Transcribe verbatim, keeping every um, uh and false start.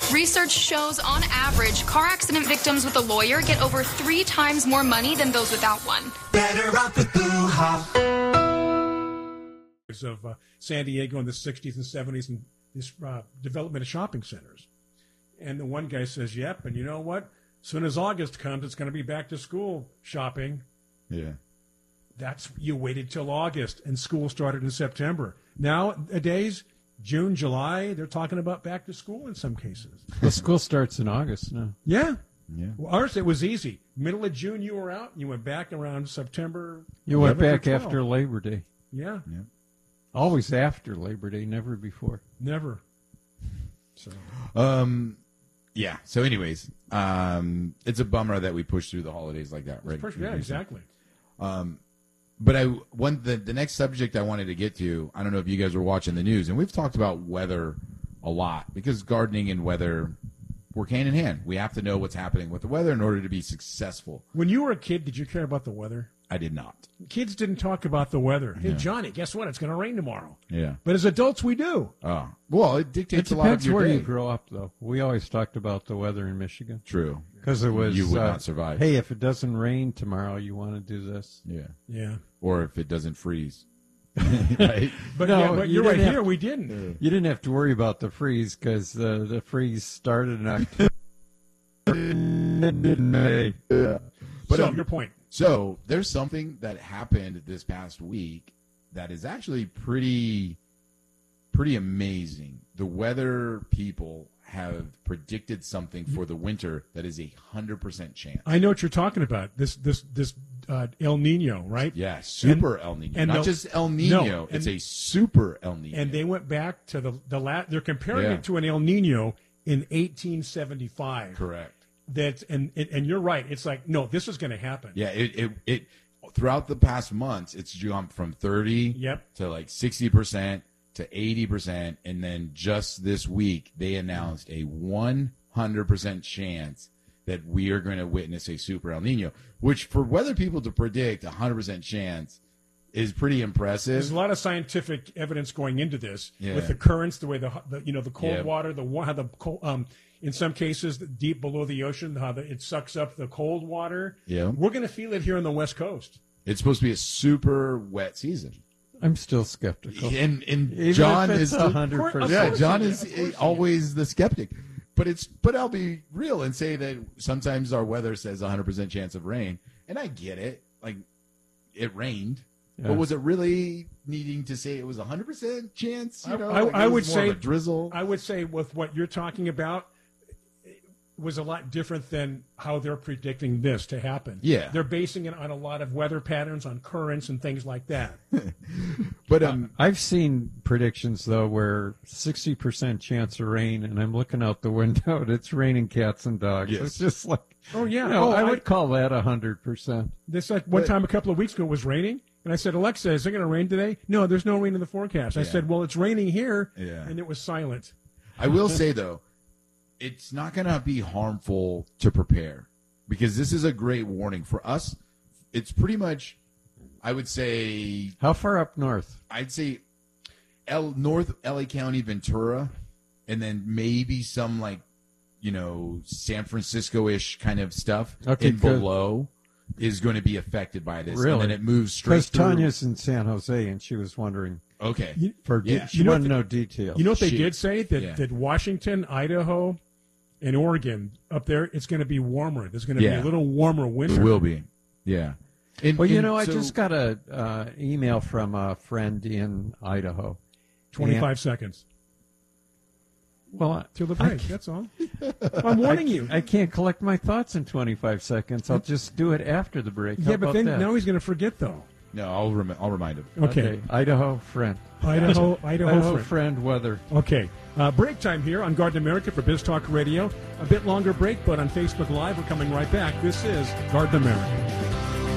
Research shows, on average, car accident victims with a lawyer get over three times more money than those without one. Better off with Blue Hop. Of uh, San Diego in the sixties and seventies and this uh, development of shopping centers. And the one guy says, yep, and you know what? As soon as August comes, it's going to be back to school shopping. Yeah. That's, you waited till August, and school started in September. Nowadays, June, July, they're talking about back to school in some cases. Well, school starts in August now. Yeah. Yeah. Well, ours, it was easy. Middle of June, you were out, and you went back around September. You went back twelve. after Labor Day. Yeah. Yeah. Always after Labor Day, never before. Never. So. Um, yeah. So, anyways, um, it's a bummer that we push through the holidays like that, right? Yeah, exactly. Um, but I one the the next subject I wanted to get to. I don't know if you guys were watching the news, and we've talked about weather a lot because gardening and weather work hand in hand. We have to know what's happening with the weather in order to be successful. When you were a kid, did you care about the weather? I did not. Kids didn't talk about the weather. Hey, Yeah. Johnny, guess what? It's going to rain tomorrow. Yeah. But as adults, we do. Oh. Well, it It dictates a lot of depends your where day. you grow up, though. We always talked about the weather in Michigan. True. Because it was, You would uh, not survive. Hey, if it doesn't rain tomorrow, you want to do this. Yeah. Yeah. Or if it doesn't freeze. Right? But, No, yeah, but you you're right didn't have here. to- We didn't. You didn't have to worry about the freeze because uh, the freeze started in October. in May. Yeah. But so, um, your point. So there's something that happened this past week that is actually pretty, pretty amazing. The weather people have predicted something for the winter that is a hundred percent chance. I know what you're talking about. This this this uh, El Nino, right? Yeah, super And- El Nino, and not the- just El Nino. No, it's and- a super El Nino. And they went back to the the la- They're comparing Yeah. it to an El Nino in eighteen seventy-five. Correct. That and and and you're right. It's like, no, this is going to happen. Yeah, it, it it throughout the past months, it's jumped from thirty Yep. to like sixty percent to eighty percent, and then just this week they announced a one hundred percent chance that we are going to witness a super El Nino, which for weather people to predict a one hundred percent chance is pretty impressive. There's a lot of scientific evidence going into this Yeah. with the currents, the way the, the you know the cold Yeah. water, the wa- how the cold, um in some cases deep below the ocean, how the, it sucks up the cold water. Yeah. We're going to feel it here on the West Coast. It's supposed to be a super wet season. I'm still skeptical. And, and Even John if it's is one hundred Of percent. yeah, course John he is is. Of course he always the skeptic. But it's but I'll be real and say that sometimes our weather says a one hundred percent chance of rain, and I get it. Like it rained, Yeah. but was it really needing to say it was a one hundred percent chance? You I- know, I- Like, it I was would more of say- a drizzle. I would say with what you're talking about it was a lot different than how they're predicting this to happen. Yeah. They're basing it on a lot of weather patterns, on currents and things like that. But um, I've seen predictions, though, where sixty percent chance of rain, and I'm looking out the window, and it's raining cats and dogs. Yes. It's just like, Oh, yeah. you know, Oh, I I- would call that one hundred percent. This like, one But- time a couple of weeks ago it was raining, and I said, Alexa, is it going to rain today? No, there's no rain in the forecast. I Yeah. said, well, it's raining here, Yeah. and it was silent. I will say though, it's not going to be harmful to prepare because this is a great warning for us. It's pretty much, I would say, How far up north? I'd say L North L A County, Ventura, and then maybe some like, you know, San Francisco-ish kind of stuff Okay, and good. below is going to be affected by this. Really? And then it moves straight Because through. Tanya's in San Jose, and she was wondering Okay. You, for Yeah. she You know wanted what to know details. you know what they Shit. did say? That, Yeah. that Washington, Idaho, and Oregon, up there, it's going to be warmer. There's going to Yeah. be a little warmer winter. It will be. Yeah. And, Well, you and know, I so- just got a uh, email from a friend in Idaho. twenty-five And- seconds Well, I- till the break. That's all. I'm warning you. I can't collect my thoughts in twenty-five seconds. I'll just do it after the break. How yeah, but about then that? now he's going to forget, though. No, I'll, rem- I'll remind him. Okay. Idaho friend. Idaho, Idaho, Idaho friend. friend weather. Okay. Uh, break time here on Garden America for Biz Talk Radio. A bit longer break, but on Facebook Live, we're coming right back. This is Garden America.